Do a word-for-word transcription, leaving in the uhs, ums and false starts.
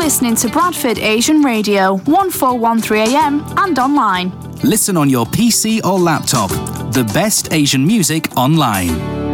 listening to Bradford Asian Radio, fourteen thirteen A M and online. Listen on your P C or laptop. The best Asian music online.